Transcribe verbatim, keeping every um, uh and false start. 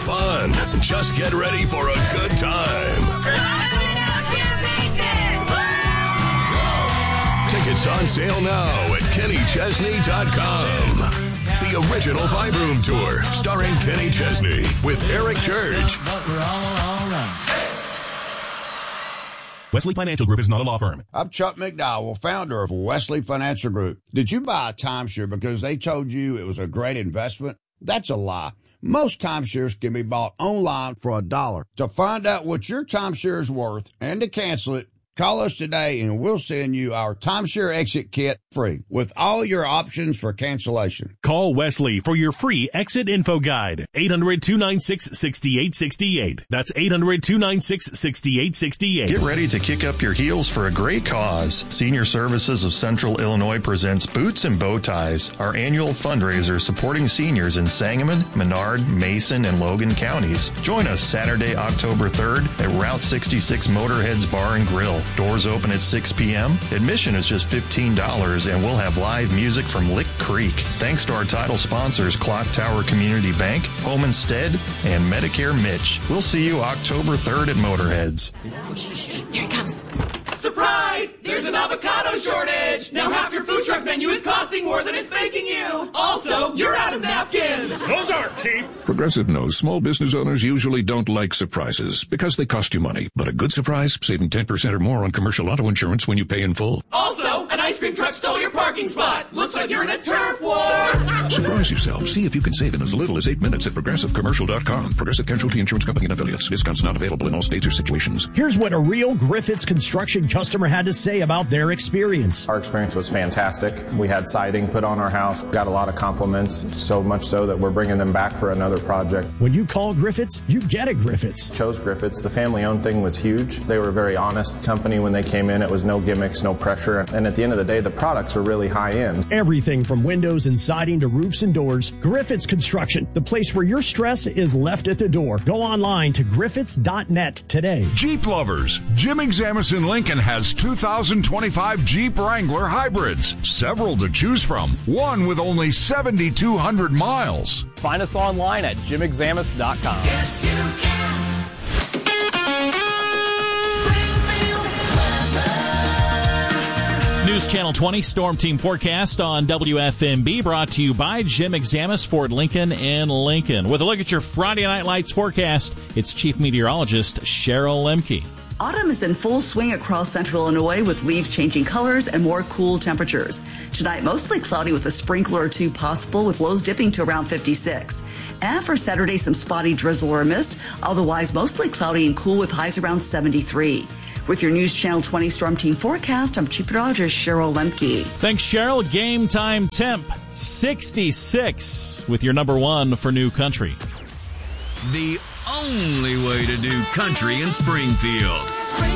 fun. Just get ready for a good time. Tickets on sale now at Kenny Chesney dot com. The original Vibe Room Tour, starring Kenny Chesney with Eric Church. Wesley Financial Group is not a law firm. I'm Chuck McDowell, founder of Wesley Financial Group. Did you buy a timeshare because they told you it was a great investment? That's a lie. Most timeshares can be bought online for a dollar. To find out what your timeshare is worth and to cancel it, call us today and we'll send you our timeshare exit kit free with all your options for cancellation. Call Wesley for your free exit info guide. eight hundred, two nine six, six eight six eight. That's eight hundred, two nine six, six eight six eight. Get ready to kick up your heels for a great cause. Senior Services of Central Illinois presents Boots and Bow Ties, our annual fundraiser supporting seniors in Sangamon, Menard, Mason, and Logan counties. Join us Saturday, October third at Route sixty-six Motorheads Bar and Grill. Doors open at six p.m. Admission is just fifteen dollars, and we'll have live music from Lick Creek. Thanks to our title sponsors, Clock Tower Community Bank, Home Instead, and Medicare Mitch. We'll see you October third at Motorheads. Here it comes. Surprise! There's an avocado shortage! Now half your food truck menu is costing more than it's making you! Also, you're out of napkins! Those aren't cheap! Progressive knows small business owners usually don't like surprises because they cost you money. But a good surprise, saving ten percent or more on commercial auto insurance when you pay in full. Also, an ice cream truck stole your parking spot! Looks like you're in a turf war! Surprise yourself. See if you can save in as little as eight minutes at Progressive Commercial dot com. Progressive Casualty Insurance Company and affiliates. Discounts not available in all states or situations. Here's what a real Griffiths Construction customer had to say about their experience. Our experience was fantastic. We had siding put on our house, got a lot of compliments, so much so that we're bringing them back for another project. When you call Griffiths, you get a Griffiths. Chose Griffiths. The family-owned thing was huge. They were a very honest company when they came in. It was no gimmicks, no pressure. And at the end of the day, the products were really high-end. Everything from windows and siding to roofs and doors. Griffiths Construction, the place where your stress is left at the door. Go online to griffiths dot net today. Jeep lovers, Jim Examison Lincoln has two thousand twenty-five Jeep Wrangler hybrids. Several to choose from. One with only seventy-two hundred miles. Find us online at jim examus dot com. Yes, you can! News Channel twenty Storm Team Forecast on W F M B, brought to you by Jim Examus, Ford Lincoln and Lincoln. With a look at your Friday Night Lights forecast, it's Chief Meteorologist Cheryl Lemke. Autumn is in full swing across central Illinois with leaves changing colors and more cool temperatures. Tonight, mostly cloudy with a sprinkler or two possible, with lows dipping to around fifty-six. And for Saturday, some spotty drizzle or mist, otherwise mostly cloudy and cool with highs around seventy-three. With your News Channel twenty Storm Team Forecast, I'm Chief Meteorologist Cheryl Lemke. Thanks, Cheryl. Game time temp, sixty-six, with your number one for New Country. The only way to do country in Springfield.